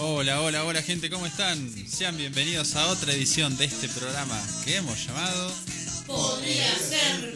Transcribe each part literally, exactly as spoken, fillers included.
Hola, hola, hola gente, ¿cómo están? Sean bienvenidos a otra edición de este programa que hemos llamado... Podría ser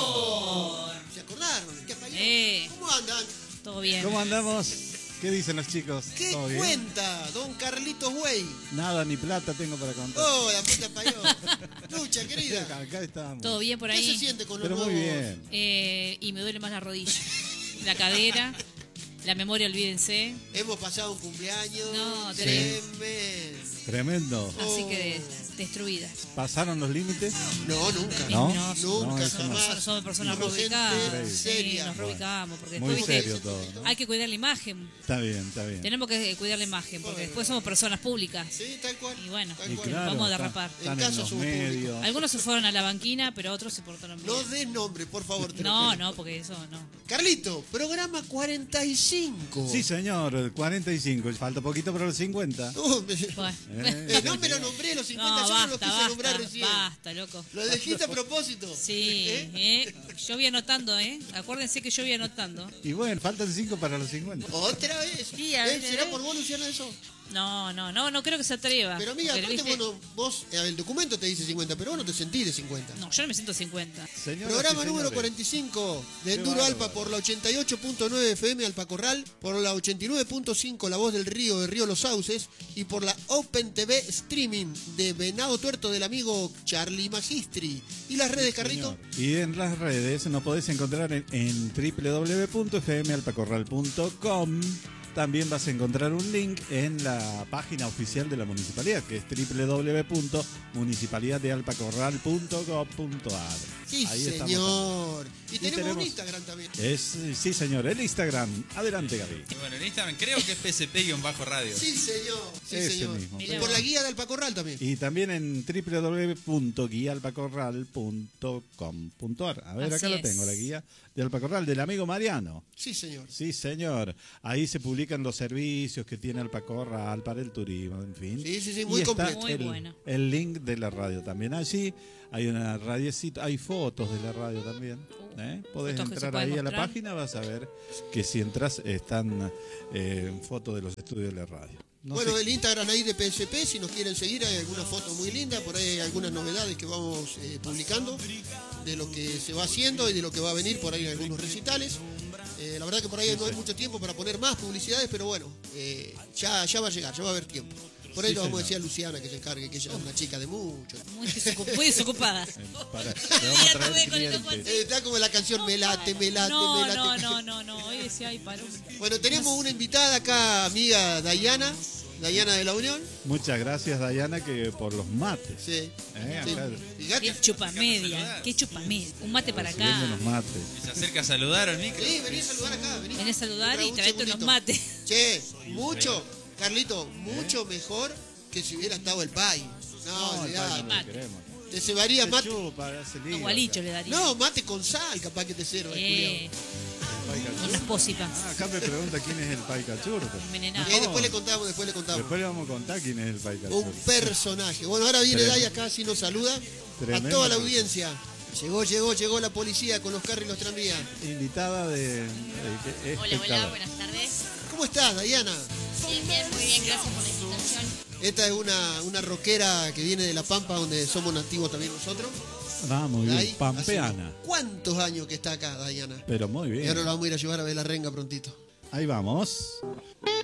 peor. ¿Se acordaron? ¿Qué falló? Eh. ¿Cómo andan? Todo bien. ¿Cómo andamos? ¿Qué dicen los chicos? ¿Qué ¿Todo bien? cuenta, don Carlitos Güey? Nada ni plata tengo para contar. Oh, la puta payó. Lucha, querida. Acá estamos. Todo bien por ¿Qué se ahí. siente con los Pero muy nuevos? bien. Eh, y me duele más la rodilla, la cadera, la memoria, olvídense. Hemos pasado un cumpleaños. No, sí. tremendo. Tremendo. Así Oh. que destruida. ¿Pasaron los límites? No, nunca. ¿No? No, Nunca, No, eso no. jamás. Somos personas Somos reubicadas. gente Sí, seria. nos reubicamos. Porque Muy después, viste, serio todo, ¿no? hay que cuidar la imagen. Está bien, está bien. Tenemos que cuidar la imagen, porque Bueno. después somos personas públicas. Sí, tal cual. Y bueno, tal Y cual. claro, vamos a está- derrapar. Están En en, casa los somos medios. Algunos se fueron a la banquina, pero otros se portaron bien. No des nombre, por favor. te lo No, pido. no, porque eso no. Carlito, programa cuarenta y cinco. Sí, señor, el cuarenta y cinco. Falta poquito para los cincuenta. Uh, me- Bueno. Eh, Eh, no me lo nombré, los cincuenta, No, yo no los basta, quise basta, nombrar recién. basta, loco. Lo dijiste a propósito. Sí, ¿Eh? ¿eh? Yo voy anotando, ¿eh? Acuérdense que yo voy anotando. Y bueno, faltan cinco para los cincuenta. ¿Otra vez? Sí, a ver, ¿Eh? ¿Será ¿eh? por vos, Luciana, eso? No, no, no, no creo que se atreva. Pero amiga, porque, aparte ¿viste? vos, no- vos eh, el documento te dice cincuenta, pero vos no te sentís de cincuenta. No, yo no me siento cincuenta. Señoras Programa y número señores, cuarenta y cinco de Qué Enduro bárbaro. Alpa por la ochenta y ocho punto nueve F M Alpa Corral, por la ochenta y nueve punto cinco La Voz del Río de Río Los Sauces y por la Open T V Streaming de Venado Tuerto del amigo Charlie Magistri. ¿Y las redes, Carrito? señor. Y en las redes nos podés encontrar en, en w w w punto f m alpacorral punto com. También vas a encontrar un link en la página oficial de la municipalidad, que es w w w punto municipalidad de alpacorral punto gov punto a r. Sí, Ahí estamos señor. Y, Y tenemos, tenemos- un Instagram también. Es, sí, señor, el Instagram. Adelante, Gaby. Y bueno, en Instagram creo que es P S P-radio. Sí, señor. Sí, Ese señor. mismo. Y Mirá por vos. la guía de Alpa Corral también. Y también en w w w punto guía alpacorral punto com punto a r. A ver, Así acá lo es. tengo, la guía de Alpacorral del amigo Mariano. Sí, señor. Sí, señor. Ahí se publican los servicios que tiene Alpacorral para el turismo, en fin. Sí, sí, sí, muy y está completo. Muy el, bueno. el link de la radio también. Allí hay una radiecita, hay fotos de la radio también. ¿eh? Podés Fotos que se entrar pueden ahí a la mostrar. página, vas a ver que si entras están eh, fotos de los estudios de la radio. No bueno, sé- el Instagram ahí de P S P, si nos quieren seguir, hay algunas fotos muy lindas, por ahí hay algunas novedades que vamos eh, publicando de lo que se va haciendo y de lo que va a venir por ahí en algunos recitales. Eh, la verdad que por ahí no hay mucho tiempo para poner más publicidades, pero bueno, eh, ya, ya va a llegar, ya va a haber tiempo. Por ahí Sí, lo vamos a señor. decir a Luciana que se encargue, que ella es una chica de mucho. Muy, desocup- muy desocupada. Eh, para, te vamos a Ya traer tuve con el clientes. Eh, está como la canción Me late, me late, No, me late. no, no, no, no. Hoy decía, ay, paró. Bueno, tenemos una invitada acá, amiga Dayana, Dayana de la Unión. Muchas gracias, Dayana, que por los mates. Sí. ¿eh? Sí. Acá, Fíjate. Qué chupamedia, qué chupamedia. Un mate para recibiendo acá. los mates. Y se acerca a saludar al micro. Sí, vení a saludar acá, vení. Ven a saludar y Un traete unos segundito. mates. Che, mucho, Carlito, mucho mejor que si hubiera estado el Pai. No, No, el olvidate. país no lo Mate. queremos. Te cebaría Se mate. chupa, hace lío Un gualicho acá. le daría. No, mate con sal, capaz que te sirva. Eh, con las pósipas. Ah, acá me pregunta quién es el Pai Cachurro. Envenenado. Eh, después le contamos, después le contamos. Después le vamos a contar quién es el Pai Cachurro. Un personaje. Bueno, ahora viene Tremendo. Day acá, si nos saluda. Tremendo. A toda la audiencia. Llegó, llegó, llegó la policía con los carros y los tranvías. Invitada de, de- de Hola, este hola, cabrón. buenas tardes. ¿Cómo estás, Dayana? Bien, bien, muy bien, gracias por la invitación. Esta es una, una rockera que viene de La Pampa, donde somos nativos también nosotros. Ah, muy Day, bien. Pampeana. hace ¿Cuántos años que está acá, Dayana? Pero muy Y bien. ahora la vamos a ir a llevar a ver la renga prontito. Ahí vamos.